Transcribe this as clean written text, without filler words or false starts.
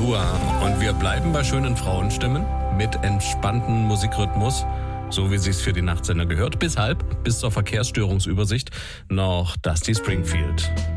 Hua. Und wir bleiben bei schönen Frauenstimmen mit entspanntem Musikrhythmus, so wie sich's für die Nachtsender gehört. Bis zur Verkehrsstörungsübersicht noch Dusty Springfield.